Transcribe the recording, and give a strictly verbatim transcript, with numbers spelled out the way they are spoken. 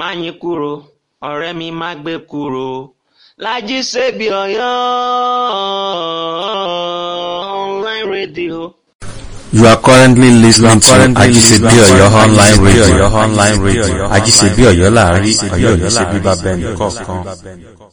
Máyìnkúrò ọ̀rẹ́ mi má gbé kúrò, Lájí Sèbí Ọ̀yọ́ online radio. You are currently listening to Ajisebi Oyo online radio. Online radio. Ajisebi Oyo láàrin, Ọ̀yọ́ ní ṣe bíbá bẹ́ẹ̀ nìkọ̀ọ̀kan.